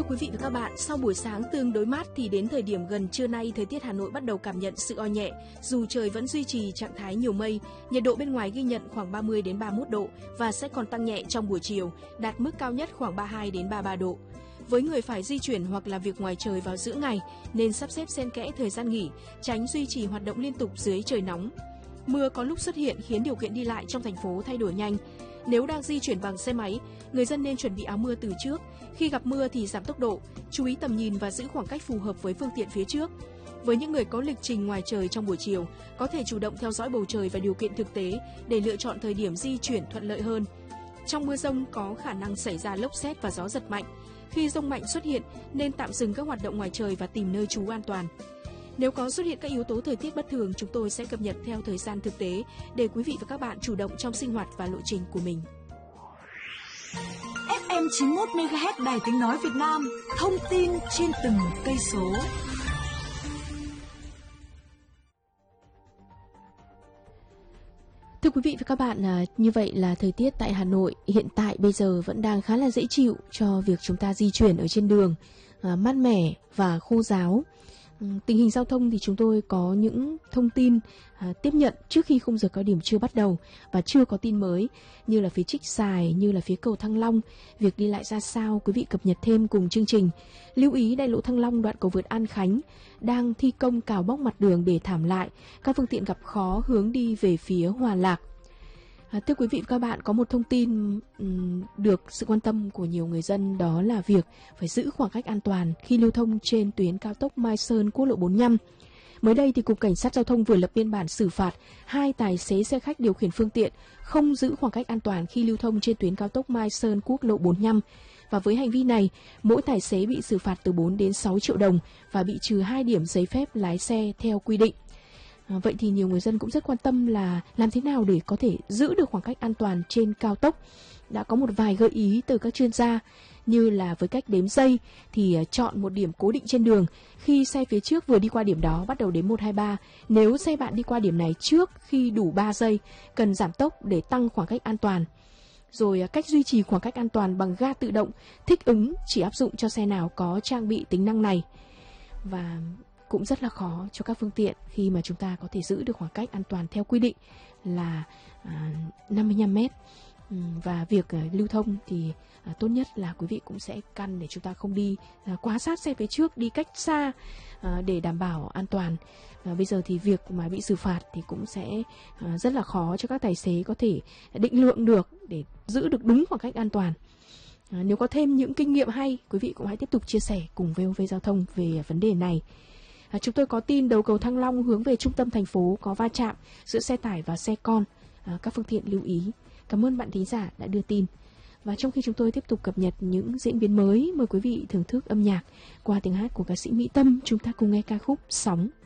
Thưa quý vị và các bạn, sau buổi sáng tương đối mát thì đến thời điểm gần trưa nay, thời tiết Hà Nội bắt đầu cảm nhận sự oi nhẹ. Dù trời vẫn duy trì trạng thái nhiều mây, nhiệt độ bên ngoài ghi nhận khoảng 30 đến 31 độ và sẽ còn tăng nhẹ trong buổi chiều, đạt mức cao nhất khoảng 32 đến 33 độ. Với người phải di chuyển hoặc làm việc ngoài trời vào giữa ngày, nên sắp xếp xen kẽ thời gian nghỉ, tránh duy trì hoạt động liên tục dưới trời nóng. Mưa có lúc xuất hiện khiến điều kiện đi lại trong thành phố thay đổi nhanh. Nếu đang di chuyển bằng xe máy, người dân nên chuẩn bị áo mưa từ trước. Khi gặp mưa thì giảm tốc độ, chú ý tầm nhìn và giữ khoảng cách phù hợp với phương tiện phía trước. Với những người có lịch trình ngoài trời trong buổi chiều, có thể chủ động theo dõi bầu trời và điều kiện thực tế để lựa chọn thời điểm di chuyển thuận lợi hơn. Trong mưa dông có khả năng xảy ra lốc sét và gió giật mạnh. Khi dông mạnh xuất hiện, nên tạm dừng các hoạt động ngoài trời và tìm nơi trú an toàn. Nếu có xuất hiện các yếu tố thời tiết bất thường, chúng tôi sẽ cập nhật theo thời gian thực tế để quý vị và các bạn chủ động trong sinh hoạt và lộ trình của mình. FM 91 MHz Đài Tiếng nói Việt Nam, thông tin trên từng cây số. Thưa quý vị và các bạn, như vậy là thời tiết tại Hà Nội hiện tại bây giờ vẫn đang khá là dễ chịu cho việc chúng ta di chuyển ở trên đường, mát mẻ và khô ráo. Tình hình giao thông thì chúng tôi có những thông tin tiếp nhận trước khi khung giờ cao điểm chưa bắt đầu và chưa có tin mới, như là phía Trích Xài, như là phía cầu Thăng Long. Việc đi lại ra sao, quý vị cập nhật thêm cùng chương trình. Lưu ý đại lộ Thăng Long đoạn cầu vượt An Khánh đang thi công cào bóc mặt đường để thảm lại, các phương tiện gặp khó hướng đi về phía Hòa Lạc. Thưa quý vị và các bạn, có một thông tin được sự quan tâm của nhiều người dân, đó là việc phải giữ khoảng cách an toàn khi lưu thông trên tuyến cao tốc Mai Sơn quốc lộ 45. Mới đây thì Cục Cảnh sát Giao thông vừa lập biên bản xử phạt 2 tài xế xe khách điều khiển phương tiện không giữ khoảng cách an toàn khi lưu thông trên tuyến cao tốc Mai Sơn quốc lộ 45. Và với hành vi này, mỗi tài xế bị xử phạt từ 4 đến 6 triệu đồng và bị trừ 2 điểm giấy phép lái xe theo quy định. Vậy thì nhiều người dân cũng rất quan tâm là làm thế nào để có thể giữ được khoảng cách an toàn trên cao tốc. Đã có một vài gợi ý từ các chuyên gia, như là với cách đếm giây thì chọn một điểm cố định trên đường. Khi xe phía trước vừa đi qua điểm đó bắt đầu đếm 1, 2, 3. Nếu xe bạn đi qua điểm này trước khi đủ 3 giây, cần giảm tốc để tăng khoảng cách an toàn. Rồi cách duy trì khoảng cách an toàn bằng ga tự động, thích ứng chỉ áp dụng cho xe nào có trang bị tính năng này. Và cũng rất là khó cho các phương tiện khi mà chúng ta có thể giữ được khoảng cách an toàn theo quy định là 55 mét. Và việc lưu thông thì tốt nhất là quý vị cũng sẽ căn để chúng ta không đi quá sát xe phía trước, đi cách xa để đảm bảo an toàn. Bây giờ thì việc mà bị xử phạt thì cũng sẽ rất là khó cho các tài xế có thể định lượng được để giữ được đúng khoảng cách an toàn. Nếu có thêm những kinh nghiệm hay, quý vị cũng hãy tiếp tục chia sẻ cùng VOV Giao thông về vấn đề này. Chúng tôi có tin đầu cầu Thăng Long hướng về trung tâm thành phố có va chạm giữa xe tải và xe con. Các phương tiện lưu ý. Cảm ơn bạn thính giả đã đưa tin. Và trong khi chúng tôi tiếp tục cập nhật những diễn biến mới, mời quý vị thưởng thức âm nhạc qua tiếng hát của ca sĩ Mỹ Tâm. Chúng ta cùng nghe ca khúc Sóng.